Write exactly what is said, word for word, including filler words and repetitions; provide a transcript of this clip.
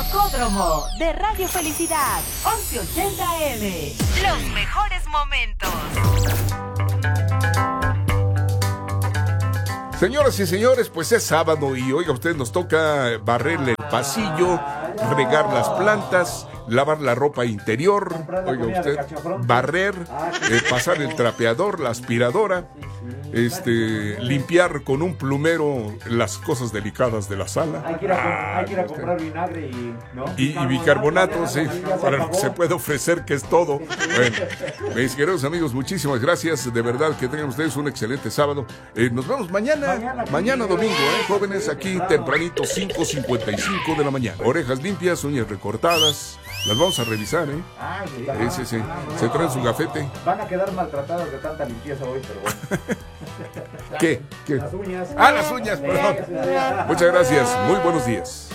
Rocódromo de Radio Felicidad, once ochenta A M. Los mejores momentos. Señoras y señores, pues es sábado y oiga, a usted nos toca barrerle el pasillo, regar las plantas, lavar la ropa interior, oiga usted, barrer, eh, pasar el trapeador, la aspiradora, este, limpiar con un plumero las cosas delicadas de la sala. Hay que ir a, hay que ir a comprar vinagre y, ¿no? Y, y bicarbonato, sí, para lo que se puede ofrecer, que es todo. Bueno, mis queridos amigos, muchísimas gracias, de verdad, que tengan ustedes un excelente sábado. Eh, nos vemos mañana, mañana, mañana domingo, ¿eh? Jóvenes, aquí tempranito, cinco cincuenta y cinco de la mañana. Orejas limpias, uñas recortadas. Las vamos a revisar, ¿eh? Ah, sí, sí, sí. Se traen su gafete. Van a quedar maltratadas de tanta limpieza hoy, pero bueno. ¿Qué? ¿Qué? Las uñas. Ah, las uñas, perdón. Muchas gracias. Muy buenos días.